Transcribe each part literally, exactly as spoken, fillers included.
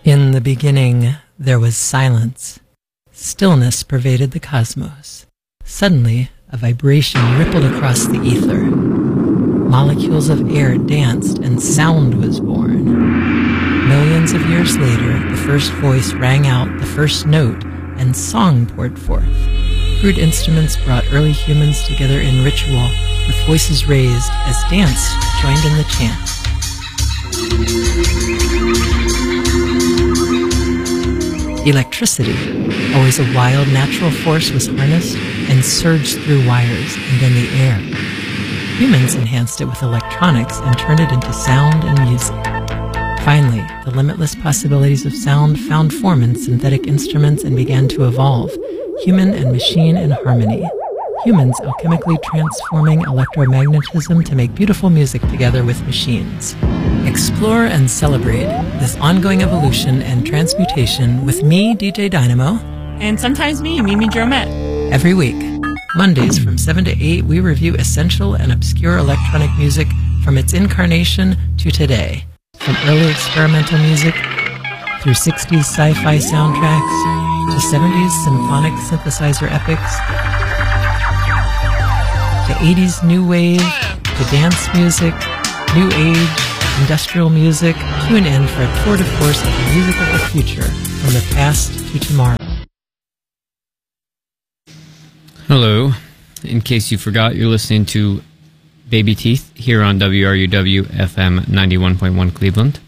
In the beginning, there was silence. Stillness pervaded the cosmos. Suddenly, a vibration rippled across the ether. Molecules of air danced and sound was born. Millions of years later, the first voice rang out the first note and song poured forth. Crude instruments brought early humans together in ritual, with voices raised as dance joined in the chant. Electricity, always a wild natural force, was harnessed and surged through wires and then the air. Humans enhanced it with electronics and turned it into sound and music. Finally, the limitless possibilities of sound found form in synthetic instruments and began to evolve, human and machine in harmony. Humans alchemically transforming electromagnetism to make beautiful music together with machines. Explore and celebrate this ongoing evolution and transmutation with me, D J Dynamo. And sometimes me, Mimi Dromette. Every week, Mondays from seven to eight, we review essential and obscure electronic music from its incarnation to today. From early experimental music, through sixties sci-fi soundtracks, to seventies symphonic synthesizer epics, to eighties new wave, to dance music, new age, industrial music. Tune in for a tour de force of the music of the future, from the past to tomorrow. Hello. In case you forgot, you're listening to Baby Teeth here on W R U W F M ninety-one point one Cleveland.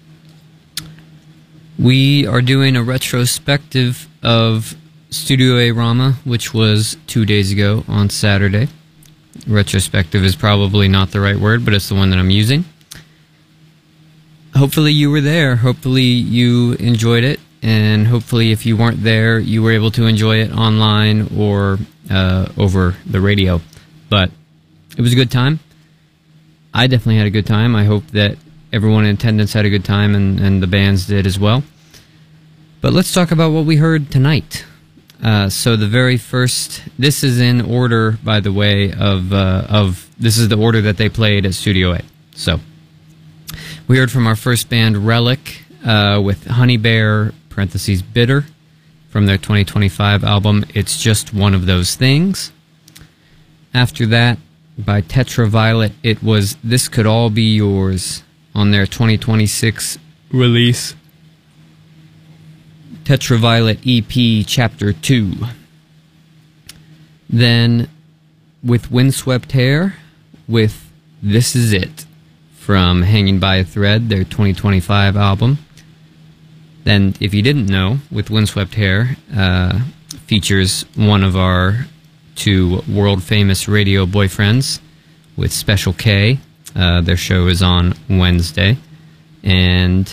We are doing a retrospective of Studio A Rama, which was two days ago on Saturday. Retrospective is probably not the right word, but it's the one that I'm using. Hopefully you were there. Hopefully you enjoyed it. And hopefully if you weren't there, you were able to enjoy it online or uh, over the radio. But it was a good time. I definitely had a good time. I hope that everyone in attendance had a good time, and, and the bands did as well. But let's talk about what we heard tonight. Uh, so the very first, this is in order, by the way, of, uh, of this is the order that they played at Studio A. So we heard from our first band, Relic, uh, with Honey Bear, parentheses, Bitter, from their twenty twenty-five album, It's Just One of Those Things. After that, by Tetraviolet, it was This Could All Be Yours, on their twenty twenty-six release, Tetraviolet E P Chapter two. Then, with Windswept Hair, with This Is It, from Hanging by a Thread, their twenty twenty-five album. Then, if you didn't know, with Windswept Hair, uh, features one of our two world-famous radio boyfriends with Special K. Uh, their show is on Wednesday, and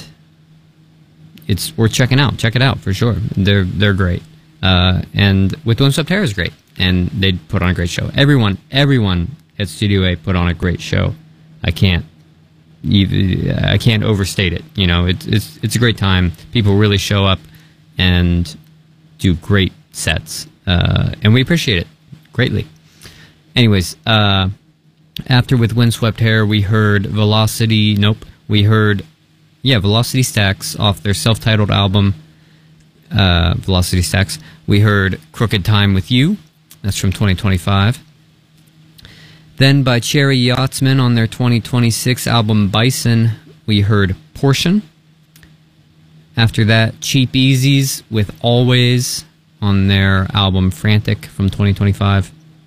it's worth checking out. Check it out for sure. They're they're great, uh, and with Windswept Hair is great, and they put on a great show. Everyone, everyone at Studio A put on a great show. I can't. I can't overstate it. You know, it's it's it's a great time. People really show up and do great sets, uh, and we appreciate it greatly. Anyways, uh, after with Windswept Hair, we heard Velocity. Nope, we heard yeah, Velocity Stacks off their self-titled album, uh, Velocity Stacks. We heard Crooked Time with You. That's from twenty twenty-five. Then by Cherry Yachtsman on their twenty twenty-six album Bison, we heard Portion. After that, Cheap Easies with Always on their album Frantic from twenty twenty-five.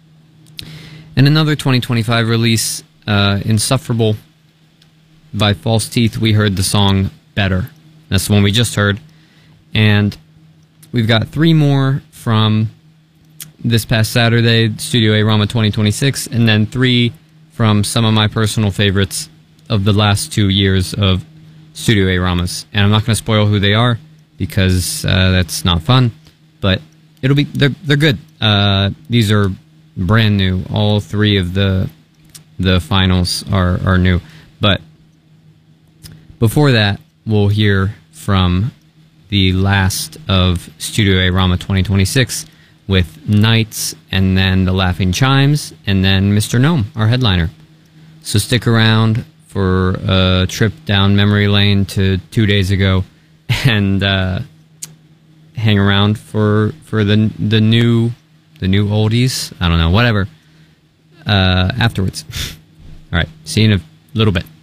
And another twenty twenty-five release, uh, Insufferable by False Teeth, we heard the song Better. That's the one we just heard. And we've got three more from this past Saturday, Studio A Rama twenty twenty-six, and then three from some of my personal favorites of the last two years of Studio A Ramas. And I'm not going to spoil who they are because uh, that's not fun, but it'll be they're they're good. Uh, these are brand new. All three of the the finals are are new. But before that, we'll hear from the last of Studio A Rama twenty twenty-six. With Nights, and then the Laughing Chimes, and then Mister Gnome, our headliner. So stick around for a trip down memory lane to two days ago, and uh, hang around for for the the new the new oldies. I don't know, whatever. Uh, afterwards. All right. See you in a little bit.